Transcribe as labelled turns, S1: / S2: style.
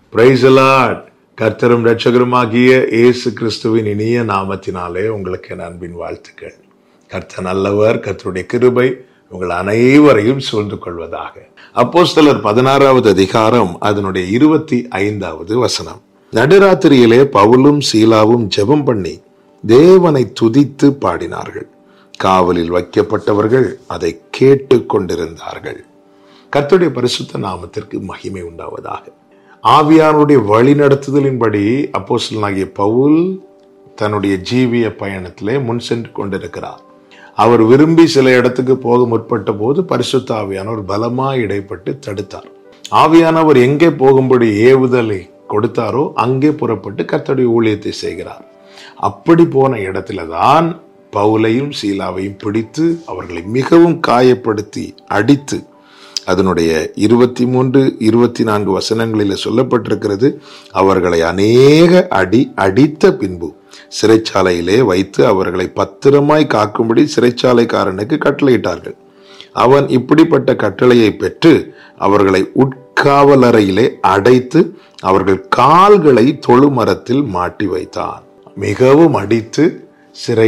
S1: Praise the Lord. கர்த்தரும் இரட்சகருமாகிய இயேசு கிறிஸ்துவின் இனிய நாமத்தினாலே உங்களுக்கு என் அன்பின் வாழ்த்துக்கள். கர்த்தர் நல்லவர். கர்த்தருடைய கிருபை உங்கள் அனைவரையும் சூழ்ந்து கொள்வதாக. அப்போஸ்தலர் 16வது அதிகாரம் அதனுடைய 25வது வசனம். நடுராத்திரியிலே பவுலும் சீலாவும் ஜெபம் பண்ணி தேவனை துதித்து பாடினார்கள். காவலில் வைக்கப்பட்டவர்கள் அதை கேட்டு கொண்டிருந்தார்கள். கர்த்தருடைய பரிசுத்த நாமத்திற்கு மகிமை உண்டாவதாக. ஆவியானுடைய வழி நடத்துதலின்படி அப்போஸ்தலனாகிய பவுல் தன்னுடைய ஜீவிய பயணத்திலே முன் சென்று கொண்டிருக்கிறார். அவர் விரும்பி சில இடத்துக்கு போக முற்பட்ட போது பரிசுத்த ஆவியானவர் பலமாய் இடைப்பட்டு தடுத்தார். ஆவியானவர் எங்கே போகும்படி ஏவுதலை கொடுத்தாரோ அங்கே புறப்பட்டு கர்த்தருடைய ஊழியத்தை செய்கிறார். அப்படி போன இடத்துல தான் பவுலையும் சீலாவையும் பிடித்து அவர்களை மிகவும் காயப்படுத்தி அடித்து, அதனுடைய 23, 24 வசனங்களில் சொல்லப்பட்டிருக்கிறது, அவர்களை அநேக அடித்த பின்பு சிறைச்சாலையிலே வைத்து அவர்களை பத்திரமாய் காக்கும்படி சிறைச்சாலைக்காரனுக்கு கட்டளையிட்டார்கள். அவன் இப்படிப்பட்ட கட்டளையை பெற்று அவர்களை உட்காவலறையிலே அடைத்து அவர்கள் கால்களை தொழுமரத்தில் மாட்டி வைத்தான். மிகவும் அடித்து சிறை